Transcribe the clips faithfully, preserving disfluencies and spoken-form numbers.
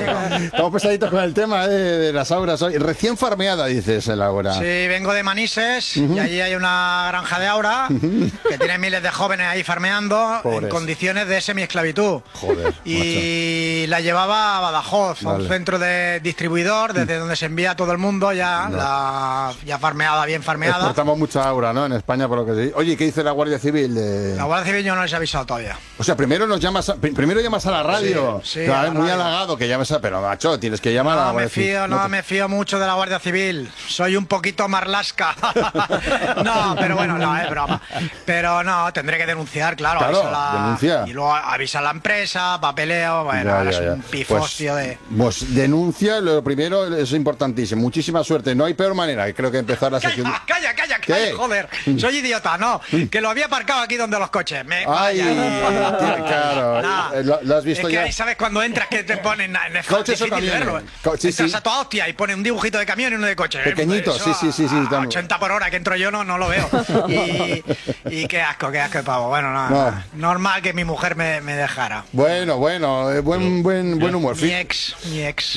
Estamos pesaditos con el tema, ¿eh? De las auras hoy. Recién farmeada, dices, Laura. Sí, vengo de Manises, uh-huh. y allí hay una granja de aura, uh-huh. que tiene miles de jóvenes ahí farmeando. Pobres. En condiciones de semiesclavitud. Joder, y macho. La llevaba a Badajoz, vale. a un centro de distribuidor, desde uh-huh. donde se envía a todo el mundo ya, no. la, ya farmeada, bien farmeada. Exportamos mucha aura, ¿no? En España, por lo que sí. Oye, ¿qué dice la Guardia Civil? De... La Guardia Civil yo no les he avisado todavía. O sea, primero nos llamas a, primero llamas a la radio. Sí, sí, claro, a la muy radio. halagado que llames a... Pero, macho, tienes que llamar no, a la Guardia me fío, Civil. No, no te... me fío mucho de la Guardia Civil. Soy un poquito marlasca. No, pero bueno, no, es broma. Pero no, tendré que denunciar, claro. Claro, la... denuncia. Y luego avisa a la empresa, papeleo, bueno, ya, ahora ya, es ya. un pifostio pues, de... Pues denuncia, lo primero es importantísimo. Muchísima suerte. No hay peor manera que creo que empezar la sección... Calla, calla, calla, ¿Qué? joder. Soy idiota, no. Que lo había aparcado aquí donde los coches. Me... Ay, tío, claro. No. ¿Lo, lo has visto es que ya? ahí sabes cuando entras que te ponen en el coches o camiones. Co sí, entras sí. a toda hostia y pone un dibujito de camión y uno de coche. Pequeñito, Eso, sí, sí, sí, sí. A ochenta por hora que entro yo no, no lo veo. Y, y qué asco, qué asco de pavo. Bueno, no, no. normal que mi mujer me, me dejara. Bueno, bueno, eh, buen, buen, buen humor. Mi ex, mi ex.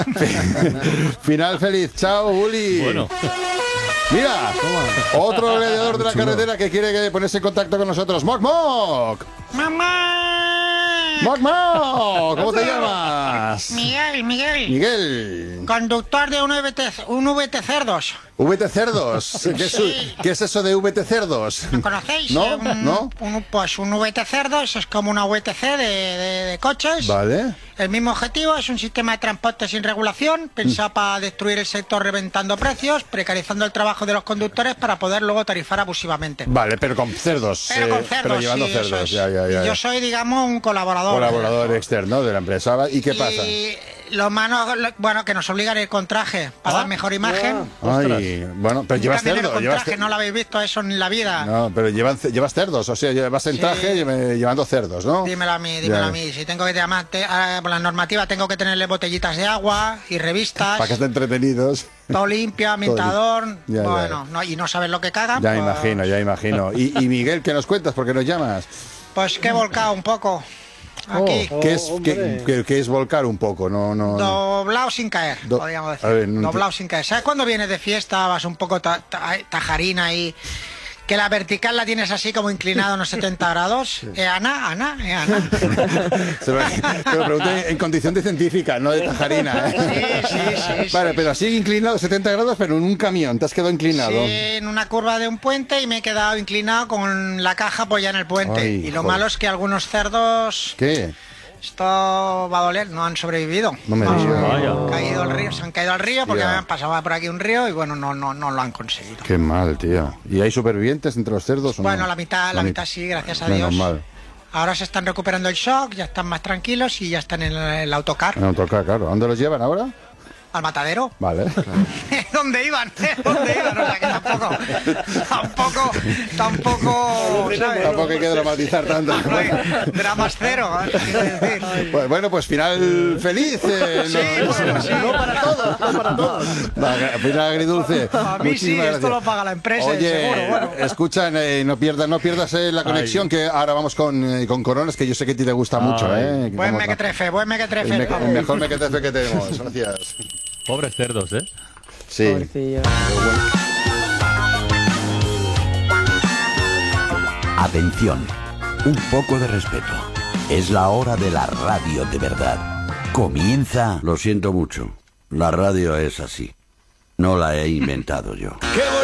Final feliz. Chao, Uli. Bueno. Mira, otro gladiador de la carretera que quiere ponerse en contacto con nosotros. ¡Moc, Moc! ¡Mamá! ¡Moc, Moc! ¿Cómo te llamas? Miguel, Miguel. Miguel. Conductor de un V T, un V T Cerdos. ¿V T Cerdos? ¿Qué, sí. es, ¿Qué es eso de V T Cerdos? ¿Lo conocéis? ¿No? Un, ¿No? Un, pues un V T Cerdos es como una V T C de, de, de coches. Vale. El mismo objetivo es un sistema de transporte sin regulación, pensado mm. para destruir el sector reventando precios, precarizando el trabajo de los conductores para poder luego tarifar abusivamente. Vale, pero con cerdos. Pero con cerdos, eh, pero llevando sí, cerdos. Es. Ya, ya, ya, ya. Yo soy, digamos, un colaborador. Colaborador externo de la empresa. ¿Y qué y pasa? Los manos, bueno, que nos obligan a ir con traje para ¿Ah? dar mejor imagen. Ay, bueno, pero llevas cerdos. Con llevas traje, no lo habéis visto eso en la vida. No, pero llevan, llevas cerdos, o sea, llevas en traje sí. llevando cerdos, ¿no? Dímelo a mí, dímelo ya. a mí. Si tengo que llamar, te, uh, por la normativa tengo que tenerle botellitas de agua y revistas. Para que estén entretenidos. Todo limpio, ambientador. Ya, bueno, ya. No, y no sabes lo que cagan. Ya pues... imagino, ya imagino. Y, y Miguel, ¿qué nos cuentas? ¿Por qué nos llamas? Pues que he volcado un poco. Aquí. Oh, ¿Qué, es, qué, qué, ¿Qué es volcar un poco? No, no, Doblado sin caer, Do podríamos decir. Ver, no Doblado sin caer. ¿Sabes cuando vienes de fiesta, vas un poco ta ta tajarina y que la vertical la tienes así como inclinado unos setenta grados? ¿Eh, Ana? ¿Ana? ¿Eh, Ana? Se lo, te lo pregunté en condición de científica, no de tajarina. ¿eh? Sí, sí, sí. Vale, sí. pero así inclinado setenta grados, pero en un camión, te has quedado inclinado. Sí, en una curva de un puente y me he quedado inclinado con la caja apoyada en el puente. Ay, y lo joder. malo es que algunos cerdos... ¿Qué? Esto va a doler, no han sobrevivido. No me digas. Caído al río, se han caído al río porque me han pasado por aquí un río y bueno, no, no, no lo han conseguido. Qué mal, tío. ¿Y hay supervivientes entre los cerdos o no? Bueno, la mitad, la, la mitad sí, gracias a Menos Dios. Mal. Ahora se están recuperando el shock, ya están más tranquilos y ya están en el, el autocar. En el autocar, claro. ¿Dónde los llevan ahora? Al matadero. Vale. ¿Dónde iban? ¿Dónde iban? O sea que tampoco, tampoco, tampoco, ¿sabes? Tampoco hay que dramatizar tanto. No hay dramas cero, ¿eh? Pues bueno, pues final feliz. Eh, sí, no, bueno, sí. No para todos, no para todos. Va, final agridulce. A mí sí, gracias. Esto lo paga la empresa. Oye, seguro, bueno. escucha, eh, no pierdas, no pierdas eh, la conexión. Ay. Que ahora vamos con, eh, con Coronas, que yo sé que a ti te gusta Ay. mucho. Eh, buen mequetrefe, buen mequetrefe. El, me, el mejor mequetrefe que tenemos. Gracias. Pobres cerdos, ¿eh? Sí. Pobrecillo. Atención, un poco de respeto. Es la hora de la radio de verdad. Comienza... Lo siento mucho. La radio es así. No la he inventado yo.